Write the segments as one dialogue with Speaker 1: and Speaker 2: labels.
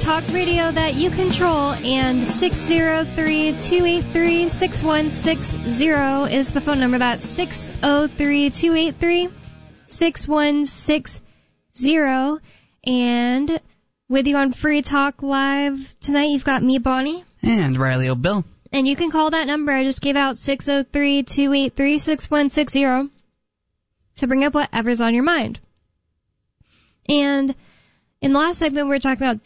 Speaker 1: talk radio that you control, and 603-283-6160 is the phone number. That's 603-283-6160. And with you on Free Talk Live tonight, you've got me, Bonnie.
Speaker 2: And Riley O'Bill.
Speaker 1: And you can call that number I just gave out, 603-283-6160, to bring up whatever's on your mind. And in the last segment, we were talking about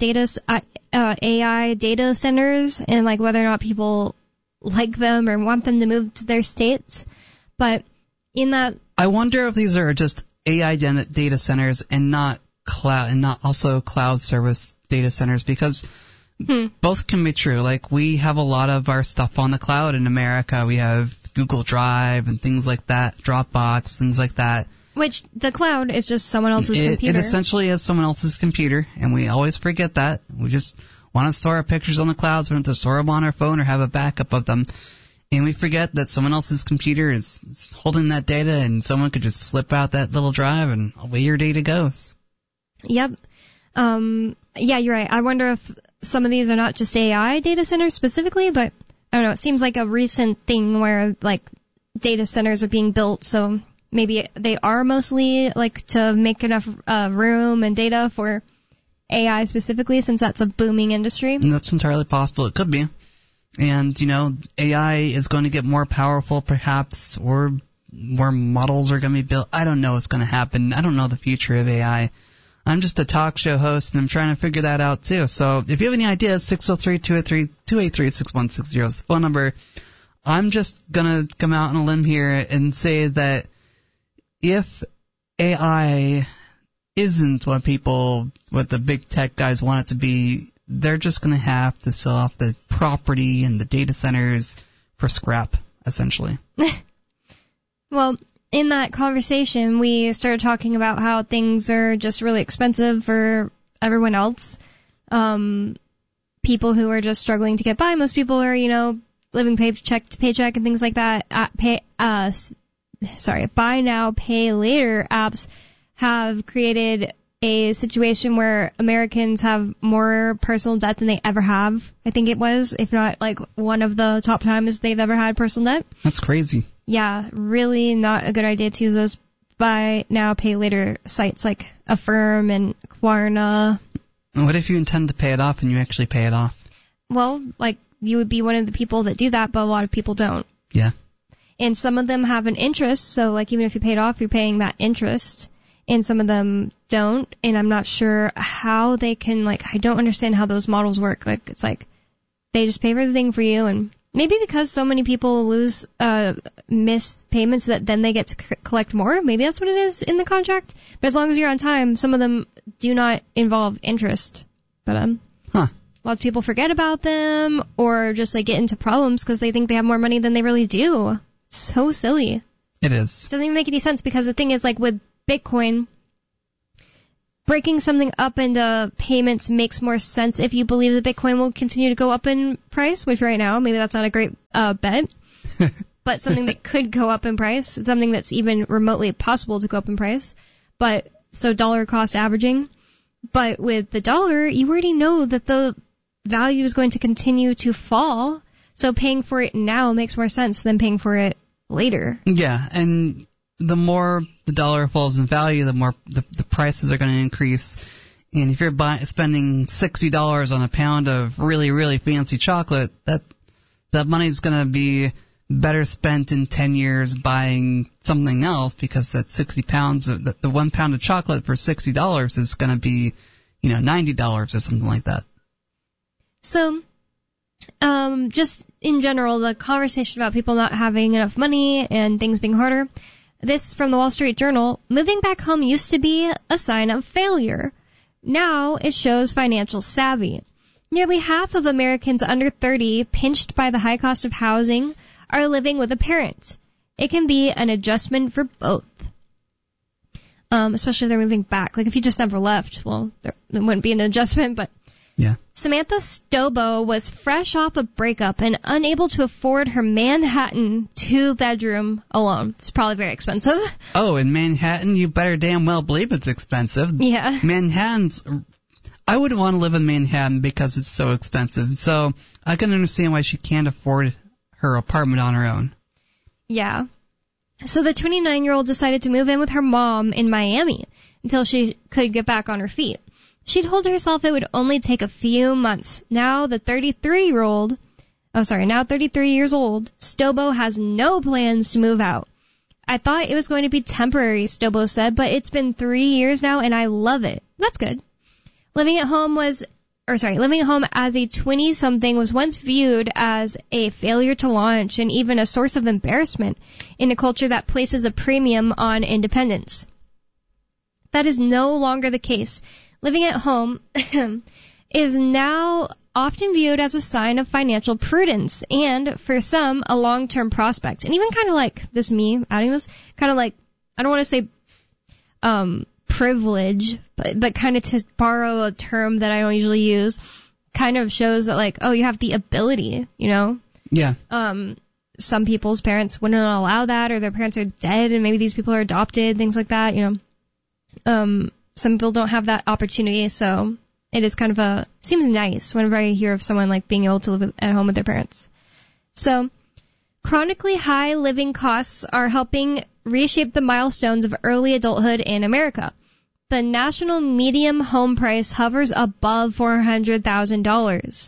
Speaker 1: AI data centers and like whether or not people like them or want them to move to their states. But in that,
Speaker 2: I wonder if these are just AI data centers and not cloud, and not also cloud service data centers, because both can be true. Like, we have a lot of our stuff on the cloud in America. We have Google Drive and things like that, Dropbox, things like that.
Speaker 1: Which the cloud is just someone else's computer.
Speaker 2: It essentially is someone else's computer, and we always forget that. We just want to store our pictures on the cloud, so we don't have to store them on our phone or have a backup of them. And we forget that someone else's computer is holding that data, and someone could just slip out that little drive, and away your data goes.
Speaker 1: Yep. Yeah, you're right. I wonder if some of these are not just AI data centers specifically, but I don't know. It seems like a recent thing where, like, data centers are being built, so maybe they are mostly, like, to make enough room and data for AI specifically, since that's a booming industry.
Speaker 2: And that's entirely possible. It could be. And, you know, AI is going to get more powerful, perhaps, or more models are going to be built. I don't know what's going to happen. I don't know the future of AI. I'm just a talk show host, and I'm trying to figure that out, too. So if you have any ideas, 603-283-6160 is the phone number. I'm just going to come out on a limb here and say that if AI isn't what the big tech guys want it to be, they're just going to have to sell off the property and the data centers for scrap, essentially.
Speaker 1: Well, in that conversation, we started talking about how things are just really expensive for everyone else. People who are just struggling to get by. Most people are, you know, living paycheck to paycheck and things like that. Buy now, pay later apps have created a situation where Americans have more personal debt than they ever have. I think it was, if not like one of the top times they've ever had personal debt.
Speaker 2: That's crazy.
Speaker 1: Yeah, really not a good idea to use those buy now, pay later sites like Affirm and Klarna.
Speaker 2: What if you intend to pay it off and you actually pay it off?
Speaker 1: Well, like, you would be one of the people that do that, but a lot of people don't.
Speaker 2: Yeah.
Speaker 1: And some of them have an interest, so like even if you pay it off, you're paying that interest. And some of them don't, and I'm not sure how they can, like, I don't understand how those models work. Like, it's like they just pay for the thing for you, and maybe because so many people miss payments that then they get to collect more. Maybe that's what it is in the contract. But as long as you're on time, some of them do not involve interest. But lots of people forget about them or just like get into problems because they think they have more money than they really do. It's so silly.
Speaker 2: It is.
Speaker 1: It doesn't even make any sense, because the thing is, like, with Bitcoin, breaking something up into payments makes more sense if you believe that Bitcoin will continue to go up in price, which right now, maybe that's not a great bet, but something that could go up in price, something that's even remotely possible to go up in price. But so dollar cost averaging. But with the dollar, you already know that the value is going to continue to fall, so paying for it now makes more sense than paying for it later.
Speaker 2: Yeah, and the more the dollar falls in value, the more the prices are going to increase. And if you're spending $60 on a pound of really, really fancy chocolate, that money's going to be better spent in 10 years buying something else, because that 60 pounds, the 1 pound of chocolate for $60 is going to be, you know, $90 or something like that.
Speaker 1: So, just in general, the conversation about people not having enough money and things being harder. This from the Wall Street Journal: moving back home used to be a sign of failure. Now it shows financial savvy. Nearly half of Americans under 30, pinched by the high cost of housing, are living with a parent. It can be an adjustment for both. Especially if they're moving back. Like, if you just never left, well, it wouldn't be an adjustment, but...
Speaker 2: Yeah.
Speaker 1: Samantha Stobo was fresh off a breakup and unable to afford her Manhattan 2-bedroom alone. It's probably very expensive.
Speaker 2: Oh, in Manhattan, you better damn well believe it's expensive.
Speaker 1: Yeah.
Speaker 2: Manhattan's I wouldn't want to live in Manhattan because it's so expensive. So I can understand why she can't afford her apartment on her own.
Speaker 1: Yeah. So the 29-year-old decided to move in with her mom in Miami until she could get back on her feet. She told herself it would only take a few months. Now 33 years old, Stobo has no plans to move out. I thought it was going to be temporary, Stobo said, but it's been 3 years now and I love it. That's good. Living at home as a 20-something was once viewed as a failure to launch and even a source of embarrassment in a culture that places a premium on independence. That is no longer the case. Living at home is now often viewed as a sign of financial prudence and, for some, a long-term prospect. And even kind of like this, me adding this, kind of like, I don't want to say privilege, but kind of to borrow a term that I don't usually use, kind of shows that like, oh, you have the ability, you know?
Speaker 2: Yeah.
Speaker 1: Some people's parents wouldn't allow that, or their parents are dead and maybe these people are adopted, things like that, you know? Some people don't have that opportunity, so it is kind of seems nice whenever I hear of someone like being able to live at home with their parents. So, chronically high living costs are helping reshape the milestones of early adulthood in America. The national median home price hovers above $400,000.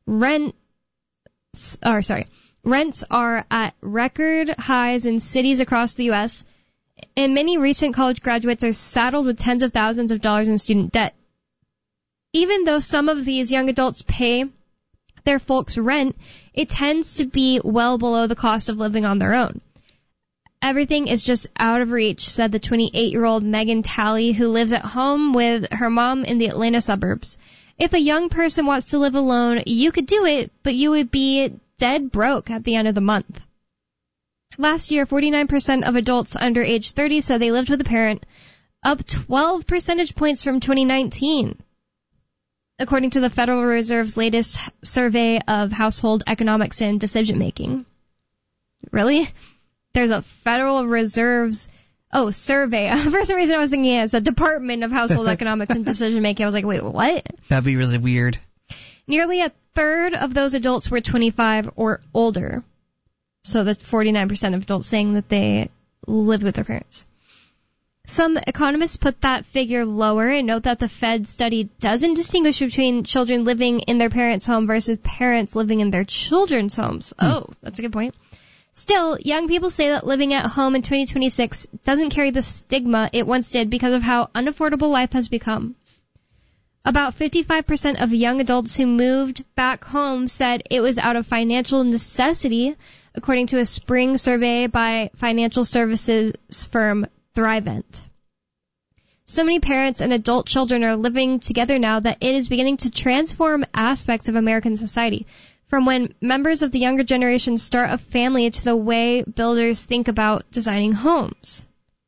Speaker 1: Rents are at record highs in cities across the U.S., and many recent college graduates are saddled with tens of thousands of dollars in student debt. Even though some of these young adults pay their folks' rent, it tends to be well below the cost of living on their own. Everything is just out of reach, said the 28-year-old Megan Talley, who lives at home with her mom in the Atlanta suburbs. If a young person wants to live alone, you could do it, but you would be dead broke at the end of the month. Last year, 49% of adults under age 30 said they lived with a parent, up 12 percentage points from 2019. According to the Federal Reserve's latest survey of household economics and decision-making. Really? There's a Federal Reserve's survey. For some reason I was thinking it's a Department of Household Economics and Decision-Making. I was like, wait, what?
Speaker 2: That'd be really weird.
Speaker 1: Nearly a third of those adults were 25 or older. So that's 49% of adults saying that they live with their parents. Some economists put that figure lower and note that the Fed study doesn't distinguish between children living in their parents' home versus parents living in their children's homes. Oh, that's a good point. Still, young people say that living at home in 2026 doesn't carry the stigma it once did because of how unaffordable life has become. About 55% of young adults who moved back home said it was out of financial necessity, according to a spring survey by financial services firm Thrivent. So many parents and adult children are living together now that it is beginning to transform aspects of American society, from when members of the younger generation start a family to the way builders think about designing homes.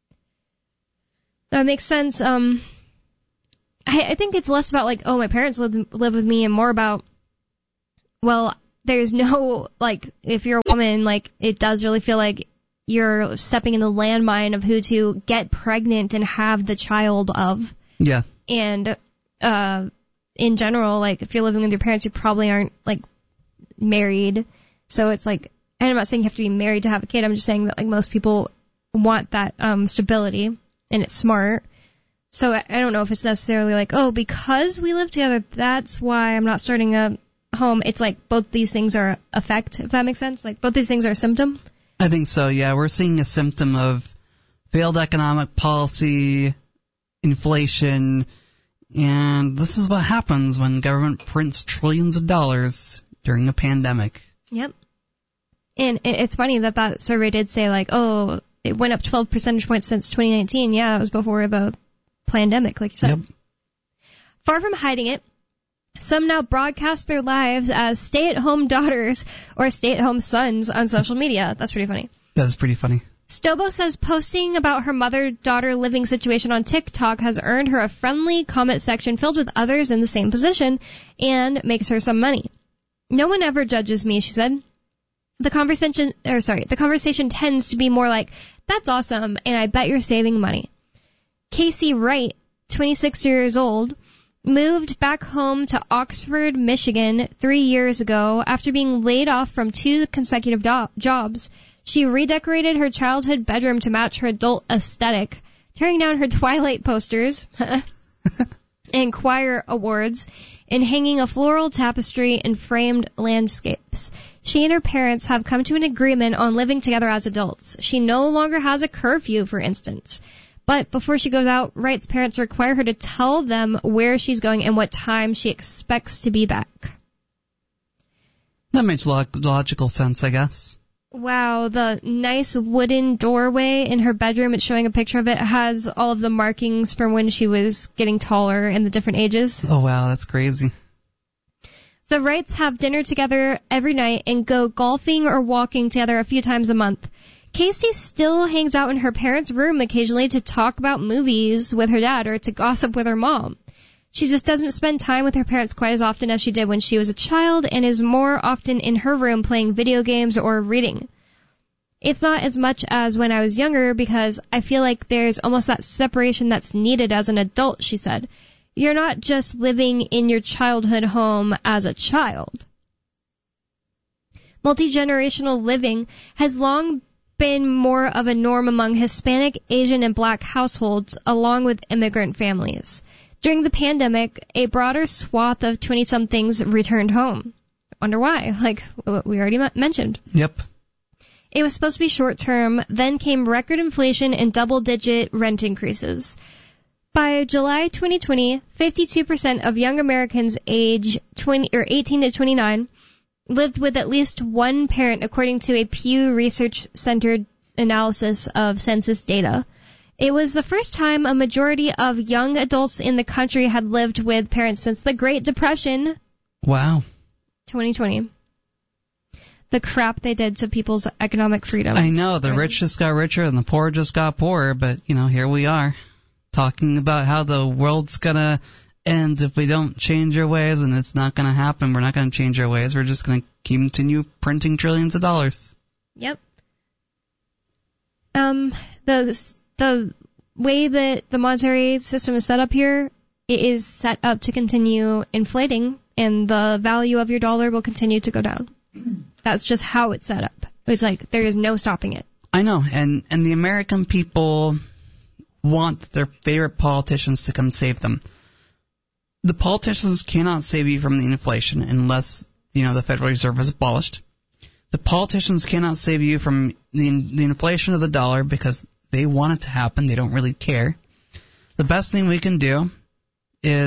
Speaker 1: That makes sense. I think it's less about like, oh, my parents live with me, and more about, well, there's no, like, if you're a woman, like, it does really feel like you're stepping in the landmine of who to get pregnant and have the child of.
Speaker 2: Yeah.
Speaker 1: And, in general, like, if you're living with your parents, you probably aren't, like, married. So it's like, and I'm not saying you have to be married to have a kid. I'm just saying that, like, most people want that, stability, and it's smart. So I don't know if it's necessarily like, oh, because we live together, that's why I'm not starting a home. It's like both these things are effect, if that makes sense. Like both these things are a symptom.
Speaker 2: I think so, yeah. We're seeing a symptom of failed economic policy, inflation, and this is what happens when government prints trillions of dollars during a pandemic. Yep.
Speaker 1: And it's funny that survey did say like, oh, it went up 12 percentage points since 2019. Yeah, it was before the pandemic, like you said. Yep. Far from hiding it, some now broadcast their lives as stay-at-home daughters or stay-at-home sons on social media. That's pretty funny.
Speaker 2: That's pretty funny.
Speaker 1: Stobo says posting about her mother-daughter living situation on TikTok has earned her a friendly comment section filled with others in the same position and makes her some money. No one ever judges me, she said. The conversation tends to be more like, that's awesome, and I bet you're saving money. Casey Wright, 26 years old, moved back home to Oxford, Michigan 3 years ago after being laid off from 2 consecutive jobs. She redecorated her childhood bedroom to match her adult aesthetic, tearing down her Twilight posters and choir awards and hanging a floral tapestry and framed landscapes. She and her parents have come to an agreement on living together as adults. She no longer has a curfew, for instance. But before she goes out, Wright's parents require her to tell them where she's going and what time she expects to be back.
Speaker 2: That makes logical sense, I guess.
Speaker 1: Wow, the nice wooden doorway in her bedroom, it's showing a picture of it, has all of the markings from when she was getting taller and the different ages.
Speaker 2: Oh, wow, that's crazy.
Speaker 1: The Wrights have dinner together every night and go golfing or walking together a few times a month. Casey still hangs out in her parents' room occasionally to talk about movies with her dad or to gossip with her mom. She just doesn't spend time with her parents quite as often as she did when she was a child and is more often in her room playing video games or reading. It's not as much as when I was younger because I feel like there's almost that separation that's needed as an adult, she said. You're not just living in your childhood home as a child. Multi-generational living has long been more of a norm among Hispanic, Asian, and Black households, along with immigrant families. During the pandemic, a broader swath of 20-somethings returned home. I wonder why, like we already mentioned.
Speaker 2: Yep.
Speaker 1: It was supposed to be short-term, then came record inflation and double-digit rent increases. By July 2020, 52% of young Americans age 18 to 29 lived with at least one parent, according to a Pew Research Center analysis of census data. It was the first time a majority of young adults in the country had lived with parents since the Great Depression.
Speaker 2: Wow.
Speaker 1: 2020. The crap they did to people's economic freedom.
Speaker 2: I know, the rich just got richer and the poor just got poorer, but, here we are, talking about how the world's gonna end if we don't change our ways, and it's not gonna happen. We're not gonna change our ways. We're just gonna continue printing trillions of dollars.
Speaker 1: Yep. The way that the monetary system is set up here, it is set up to continue inflating, and the value of your dollar will continue to go down. That's just how it's set up. It's like there is no stopping it. I
Speaker 2: know, and the American people want their favorite politicians to come save them. The politicians cannot save you from the inflation unless, the Federal Reserve is abolished. The politicians cannot save you from the inflation of the dollar because they want it to happen. They don't really care. The best thing we can do is